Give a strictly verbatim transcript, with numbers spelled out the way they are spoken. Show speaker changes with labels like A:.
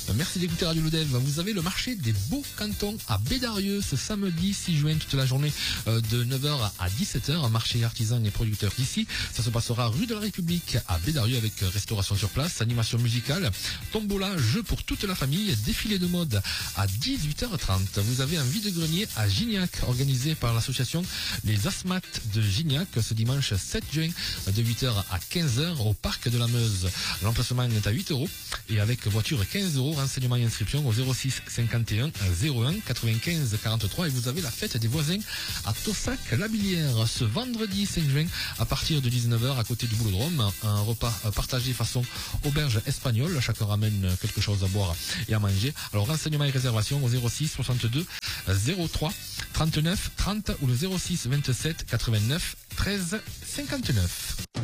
A: Merci d'écouter Radio Lodev. Vous avez le marché des Beaux Cantons à Bédarieux ce samedi six juin, toute la journée de neuf heures à dix-sept heures. Un marché artisan et producteurs d'ici. Ça se passera rue de la République à Bédarieux avec restauration sur place, animation musicale, tombola, jeux pour toute la famille, défilé de mode à dix-huit heures trente. Vous avez un vide-grenier à Gignac organisé par l'association Les Asthmates de Gignac ce dimanche sept juin de huit heures à quinze heures au parc de la Meuse. L'emplacement est à huit euros et avec voiture quinze euros. Renseignements et inscriptions au zéro six cinquante et un zéro un quatre-vingt-quinze quarante-trois. Et vous avez la fête des voisins à Tossac-la-Billière ce vendredi cinq juin à partir de dix-neuf heures à côté du Boulodrome. Un repas partagé façon auberge espagnole. Chacun ramène quelque chose à boire et à manger. Alors renseignements et réservations au zéro six soixante-deux zéro trois trente-neuf trente ou le zéro six vingt-sept quatre-vingt-neuf treize cinquante-neuf.